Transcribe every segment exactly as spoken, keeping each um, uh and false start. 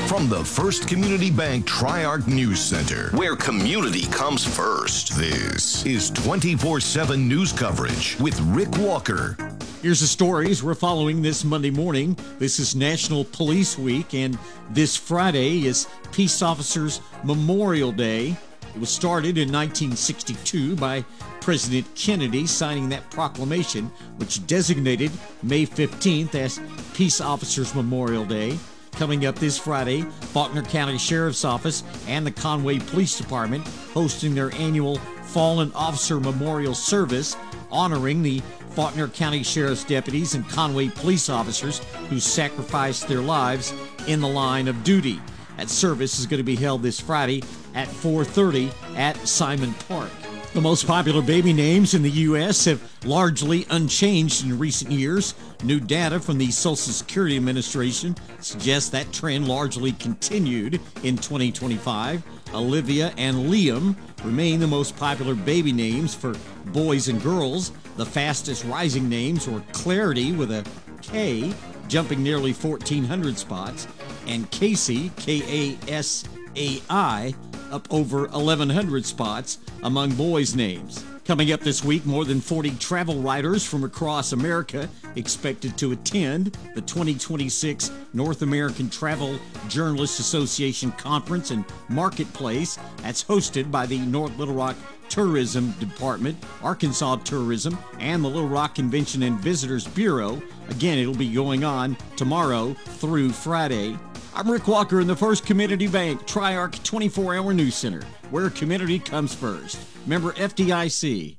From the First Community Bank Tri-Arc News Center, where community comes first, this is twenty-four seven news coverage with Rick Walker. Here's the stories we're following this Monday morning. This is National Police Week, and this Friday is Peace Officers Memorial Day. It was started in nineteen sixty-two by President Kennedy, signing that proclamation, which designated May fifteenth as Peace Officers Memorial Day. Coming up this Friday, Faulkner County Sheriff's Office and the Conway Police Department hosting their annual Fallen Officer Memorial Service, honoring the Faulkner County Sheriff's deputies and Conway police officers who sacrificed their lives in the line of duty. That service is going to be held this Friday at four thirty at Simon Park. The most popular baby names in the U S have largely unchanged in recent years. New data from the Social Security Administration suggests that trend largely continued in twenty twenty-five. Olivia and Liam remain the most popular baby names for boys and girls. The fastest rising names were Clarity with a K, jumping nearly fourteen hundred spots, and Casey, K A S A I, up over eleven hundred spots among boys' names. Coming up this week, more than forty travel writers from across America expected to attend the twenty twenty-six North American Travel Journalists Association Conference and Marketplace. That's hosted by the North Little Rock Tourism Department, Arkansas Tourism, and the Little Rock Convention and Visitors Bureau. Again, it'll be going on tomorrow through Friday. I'm Rick Walker in the First Community Bank Tri-Arc twenty-four hour News Center, where community comes first. Member F D I C.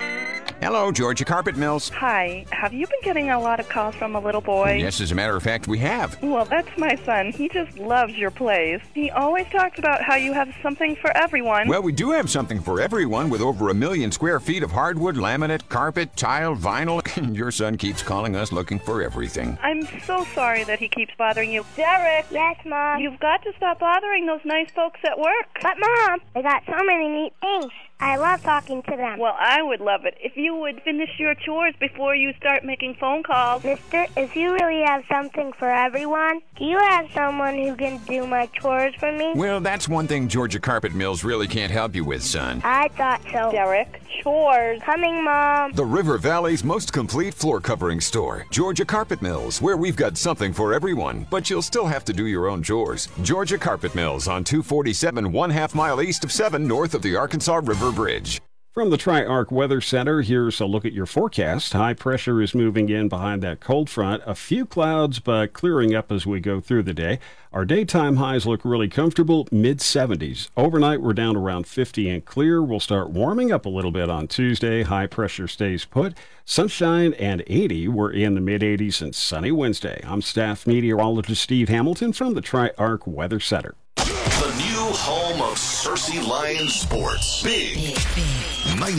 Hello, Georgia Carpet Mills. Hi. Have you been getting a lot of calls from a little boy? Yes, as a matter of fact, we have. Well, that's my son. He just loves your place. He always talks about how you have something for everyone. Well, we do have something for everyone with over a million square feet of hardwood, laminate, carpet, tile, vinyl. And your son keeps calling us looking for everything. I'm so sorry that he keeps bothering you. Derek! Yes, Mom? You've got to stop bothering those nice folks at work. But, Mom, they got so many neat things. I love talking to them. Well, I would love it if you would finish your chores before you start making phone calls. Mister, if you really have something for everyone, do you have someone who can do my chores for me? Well, that's one thing Georgia Carpet Mills really can't help you with, son. I thought so. Derek, chores. Coming, Mom. The River Valley's most complete floor covering store, Georgia Carpet Mills, where we've got something for everyone, but you'll still have to do your own chores. Georgia Carpet Mills on two forty-seven, one half mile east of seven, north of the Arkansas River Bridge. From the Tri-Arc Weather Center, here's a look at your forecast. High pressure is moving in behind that cold front. A few clouds, but clearing up as we go through the day. Our daytime highs look really comfortable, mid seventies. Overnight, we're down around fifty and clear. We'll start warming up a little bit on Tuesday. High pressure stays put. Sunshine and eighty. We're in the mid eighties and sunny Wednesday. I'm staff meteorologist Steve Hamilton from the Tri-Arc Weather Center. The new home of Searcy Lions Sports. Big. Big, big.